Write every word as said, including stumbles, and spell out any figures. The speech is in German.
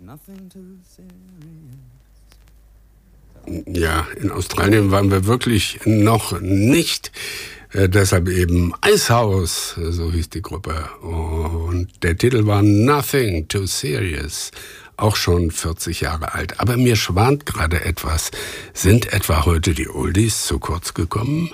Ja, in Australien waren wir wirklich noch nicht. Äh, deshalb eben Icehouse, so hieß die Gruppe. Und der Titel war Nothing Too Serious. Auch schon vierzig Jahre alt. Aber mir schwant gerade etwas. Sind etwa heute die Oldies zu kurz gekommen?